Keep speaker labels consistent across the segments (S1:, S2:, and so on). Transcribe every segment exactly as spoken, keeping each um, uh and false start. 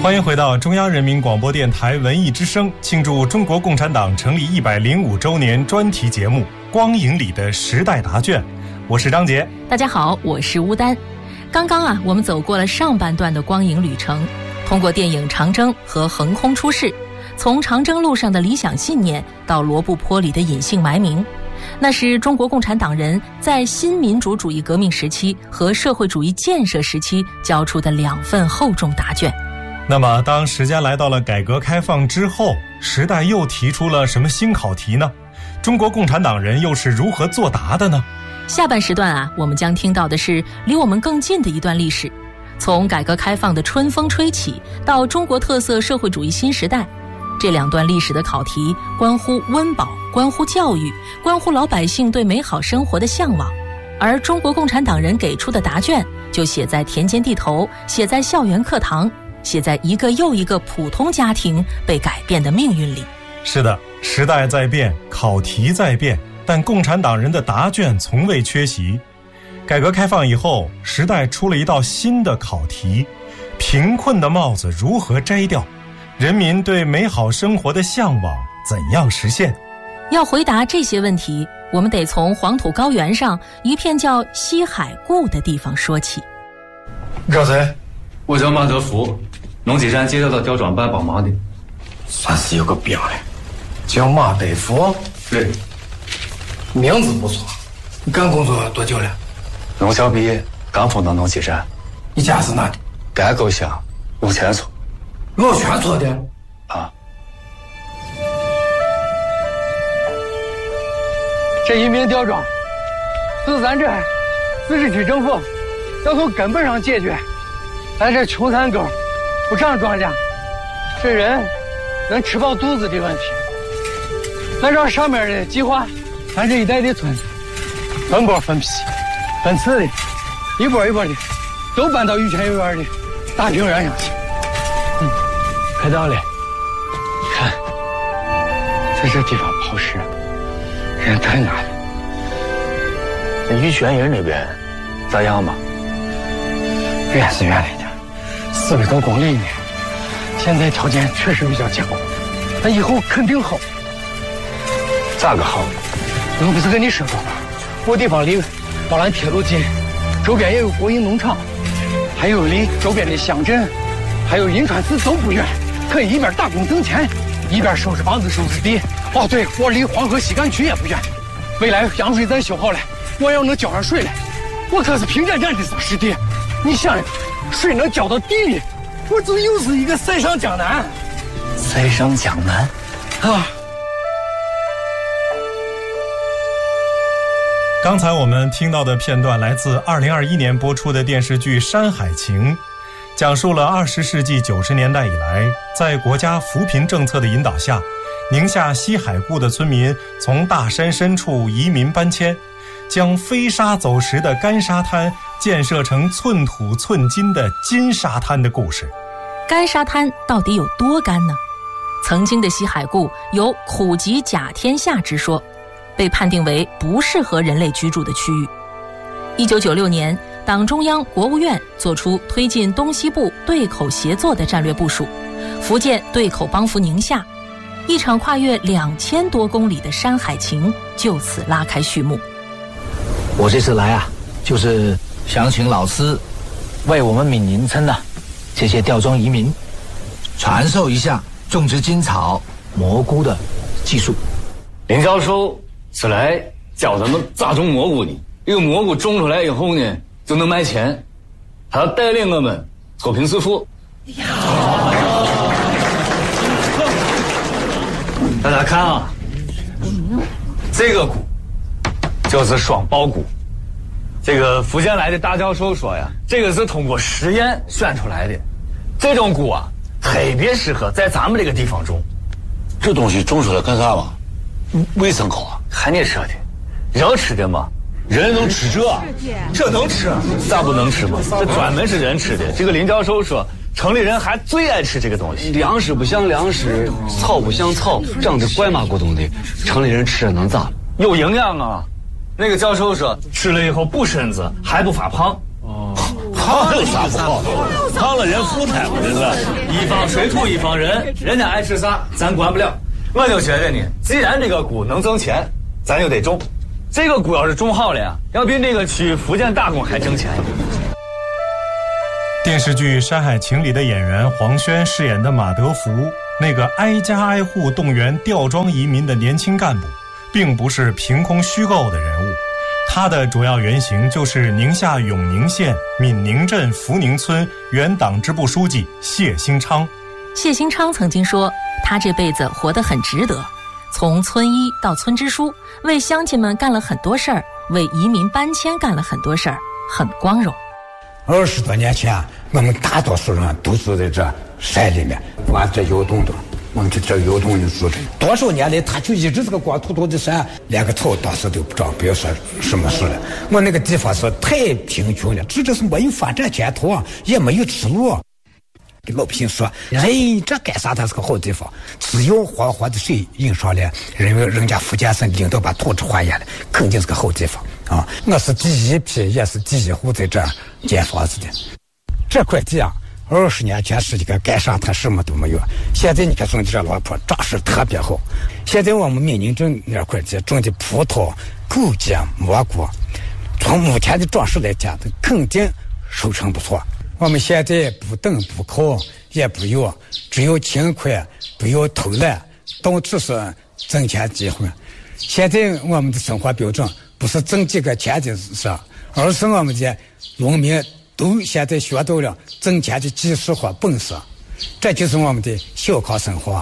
S1: 欢迎回到中央人民广播电台文艺之声庆祝中国共产党成立一百零五周年专题节目《光影里的时代答卷》，我是张杰。
S2: 大家好，我是乌丹。刚刚啊，我们走过了上半段的光影旅程，通过电影《长征》和《横空出世》，从长征路上的理想信念到罗布泊里的隐姓埋名，那是中国共产党人在新民主主义革命时期和社会主义建设时期交出的两份厚重答卷。
S1: 那么当时间来到了改革开放之后，时代又提出了什么新考题呢？中国共产党人又是如何作答的呢？
S2: 下半时段啊，我们将听到的是离我们更近的一段历史，从改革开放的春风吹起到中国特色社会主义新时代，这两段历史的考题关乎温饱，关乎教育，关乎老百姓对美好生活的向往，而中国共产党人给出的答卷就写在田间地头，写在校园课堂，写在一个又一个普通家庭被改变的命运里。
S1: 是的，时代在变，考题在变，但共产党人的答卷从未缺席。改革开放以后，时代出了一道新的考题：贫困的帽子如何摘掉？人民对美好生活的向往怎样实现？
S2: 要回答这些问题，我们得从黄土高原上一片叫西海固的地方说起。
S3: 你找谁？
S4: 我叫马德福，农启山接调到刁转班帮忙的。
S3: 算是有个兵了，叫马德福。
S4: 对，
S3: 名字不错。你干工作多久了？
S4: 农校毕业，刚分到农启山。
S3: 你家是哪的？
S4: 甘口乡陆前村。
S3: 陆前村的？
S4: 啊。
S5: 这一名刁庄是咱这自治区政府要从根本上解决咱这穷山沟不长庄稼，这人能吃饱肚子的问题。按照上面的计划，咱这一带的村子分拨分批分次的一波一波的都搬到玉泉幼儿园的大平原上去。嗯，快到了，看在这地方跑实人太难了。
S4: 那玉泉营那边咋样吧？
S5: 远是远了一点，四百多公里呢。现在条件确实比较艰苦，但以后肯定好。
S4: 咋个好？
S5: 我不是跟你说过吗？我地方离宝兰铁路近，周边也有国营农场，还有离周边的乡镇，还有银川市都不远，可以一边打工挣钱，一边收拾房子收拾地。哦，对，我离黄河西干区也不远。未来扬水站修好了，我要能浇上水了，我可是平战站的撒师弟。你想呀，水能浇到地里，我这又是一个塞上江南。
S4: 塞上江南
S5: 啊！
S1: 刚才我们听到的片段来自二零二一年播出的电视剧《山海情》，讲述了二十世纪九十年代以来，在国家扶贫政策的引导下，宁夏西海固的村民从大山深处移民搬迁，将飞沙走石的干沙滩建设成寸土寸金的金沙滩的故事。
S2: 干沙滩到底有多干呢？曾经的西海固有苦极甲天下之说，被判定为不适合人类居住的区域。一九九六年，党中央、国务院作出推进东西部对口协作的战略部署，福建对口帮扶宁夏，一场跨越两千多公里的山海情就此拉开序幕。
S6: 我这次来啊，就是想请老师为我们闽宁村的这些吊庄移民传授一下种植金草、蘑菇的技术。
S4: 林教授是来教咱们咋种蘑菇的。这个蘑菇种出来以后呢，就能卖钱。还要带领我们脱贫致富。大家看啊，这个菇就是双苞菇。这个福建来的大教授说呀，这个是通过实验选出来的。这种菇啊，特别适合在咱们这个地方种。
S7: 这东西种出来干啥嘛？卫生好啊？
S4: 看你说的，人吃的嘛。
S7: 人能吃这？
S4: 这能吃？咋不能吃嘛？这专门是人吃的。这个林教授说，城里人还最爱吃这个东西。
S8: 粮食不像粮食，草不像草，长得怪嘛咕咚的，城里人吃了能咋？
S4: 有营养啊！那个教授说，吃了以后补身子，还不发胖。
S7: 哦， 抗有啥不好的？抗了人富态嘛，这是。
S4: 一方水土一方人，人家爱吃啥咱管不了。我就觉得呢，既然这个菇能挣钱，咱就得种。这个菇要是种好了呀，要比那个去福建打工还挣钱。
S1: 电视剧《山海情》里的演员黄轩饰演的马德福，那个挨家挨户动员吊庄移民的年轻干部，并不是凭空虚构的人物。他的主要原型就是宁夏永宁县闽宁镇福宁村原党支部书记谢兴昌。
S2: 谢兴昌曾经说，他这辈子活得很值得，从村医到村支书，为乡亲们干了很多事儿，为移民搬迁干了很多事儿，很光荣。
S9: 二十多年前，我们大多数人都住在这山里面，玩这窑洞的。我们就这窑洞里住着，多少年来他就一直是个光秃秃的山，连个草当时都不长，不要说什么事了。我那个地方是太贫穷了，这就是没有发展前途，也没有吃路。给老百姓说，哎，这干啥？它是个好地方，只要黄黄的水引上来，人为人家福建省领导把土质还原了，肯定是个好地方啊！我是第一批，也是第一户在这儿建房子的。这块地啊，二十年前是一个干啥，它什么都没有。现在你看种的这老坡长势特别好。现在我们闽宁镇那块地种的葡萄、枸杞、蘑菇，从目前的长势来讲，肯定收成不错。我们现在不等不靠，也不要，只有勤快，不要偷懒，到处是挣钱机会。现在我们的生活标准不是挣几个钱的事，而是我们的农民都现在学到了挣钱的技术和本事，这就是我们的小康生活。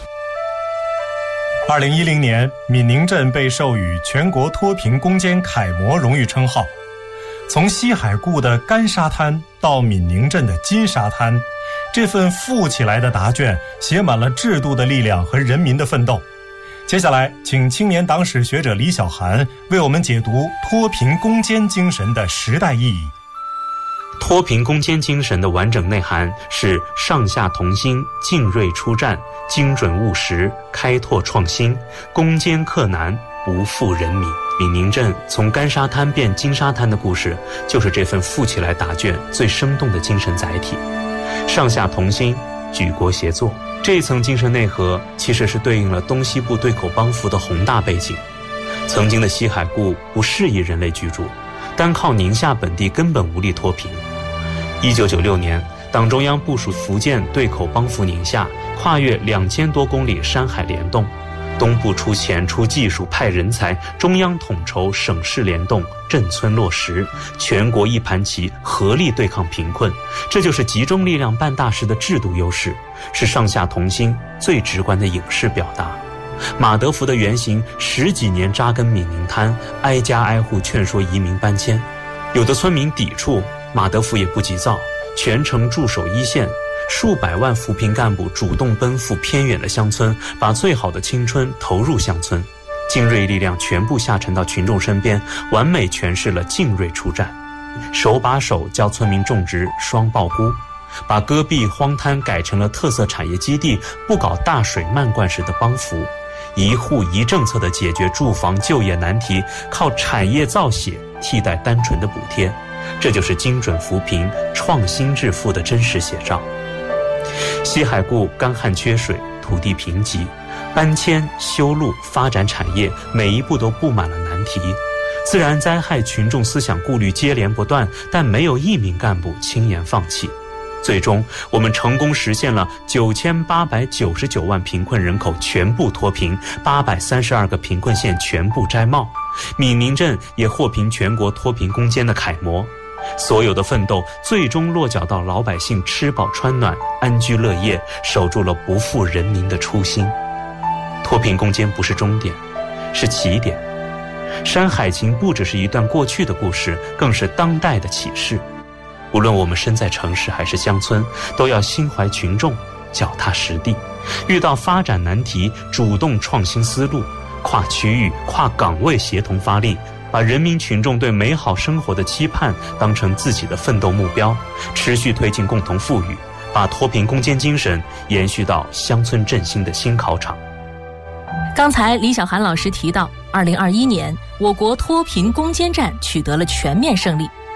S1: 二零一零年，闽宁镇被授予全国脱贫攻坚楷模荣誉称号。从西海固的干沙滩到闽宁镇的金沙滩，这份富起来的答卷写满了制度的力量和人民的奋斗。接下来，请青年党史学者李小涵为我们解读脱贫攻坚精神的时代意义。
S10: 脱贫攻坚精神的完整内涵是上下同心、进锐出战、精准务实、开拓创新、攻坚克难、不负人民。闽宁镇从干沙滩变金沙滩的故事，就是这份富起来答卷最生动的精神载体。上下同心，举国协作，这一层精神内核其实是对应了东西部对口帮扶的宏大背景。曾经的西海固不适宜人类居住，单靠宁夏本地根本无力脱贫。一九九六年，党中央部署福建对口帮扶宁夏，跨越两千多公里山海联动，东部出钱出技术派人才，中央统筹省市联动，镇村落实，全国一盘棋，合力对抗贫困。这就是集中力量办大事的制度优势，是上下同心最直观的影视表达。马德福的原型十几年扎根闽宁滩，挨家挨户劝说移民搬迁，有的村民抵触，马德福也不急躁，全程驻守一线，数百万扶贫干部主动奔赴偏远的乡村，把最好的青春投入乡村，精锐力量全部下沉到群众身边，完美诠释了进锐出战，手把手教村民种植双苞菇，把戈壁荒滩改成了特色产业基地，不搞大水漫灌式的帮扶，一户一政策的解决住房就业难题，靠产业造血替代单纯的补贴，这就是精准扶贫、创新致富的真实写照。西海固干旱缺水，土地贫瘠，搬迁、修路、发展产业，每一步都布满了难题。自然灾害、群众思想顾虑接连不断，但没有一名干部轻言放弃。最终，我们成功实现了九千八百九十九万贫困人口全部脱贫，八百三十二个贫困县全部摘帽，闽宁镇也获评全国脱贫攻坚的楷模。所有的奋斗最终落脚到老百姓吃饱穿暖、安居乐业，守住了不负人民的初心。脱贫攻坚不是终点，是起点。山海情不只是一段过去的故事，更是当代的启示。无论我们身在城市还是乡村，都要心怀群众，脚踏实地，遇到发展难题，主动创新思路，跨区域、跨岗位协同发力，把人民群众对美好生活的期盼当成自己的奋斗目标，持续推进共同富裕，把脱贫攻坚精神延续到乡村振兴的新考场。
S2: 刚才李小涵老师提到，二零二一年我国脱贫攻坚战取得了全面胜利，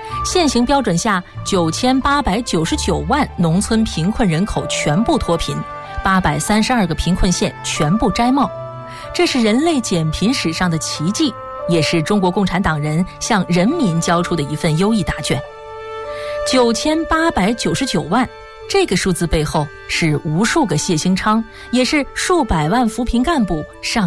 S2: 现行标准下九千八百九十九万农村贫困人口全部脱贫，八百三十二个贫困县全部摘帽，这是人类减贫史上的奇迹，也是中国共产党人向人民交出的一份优异答卷。九千八百九十九万，这个数字背后是无数个谢兴昌，也是数百万扶贫干部上